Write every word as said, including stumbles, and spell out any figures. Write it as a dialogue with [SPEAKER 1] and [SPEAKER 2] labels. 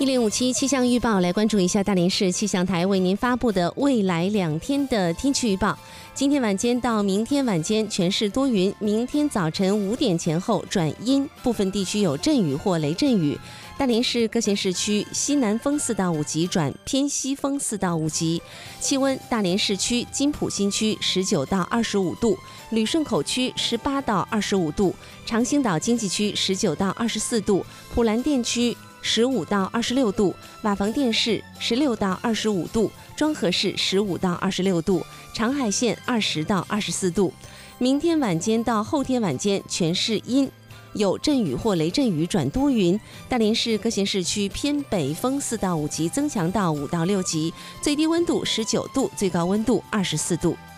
[SPEAKER 1] 一零五七气象预报，来关注一下大连市气象台为您发布的未来两天的天气预报。今天晚间到明天晚间全市多云，明天早晨五点前后转阴，部分地区有阵雨或雷阵雨。大连市各县市区西南风四到五级转偏西风四到五级。气温：大连市区金浦新区十九到二十五度，旅顺口区十八到二十五度，长兴岛经济区十九到二十四度，普兰店区十五到二十六度，瓦房店市十六到二十五度，庄河市十五到二十六度，长海县二十到二十四度。明天晚间到后天晚间全市阴，有阵雨或雷阵雨转多云。大连市各县市区偏北风四到五级增强到五到六级，最低温度十九度，最高温度二十四度。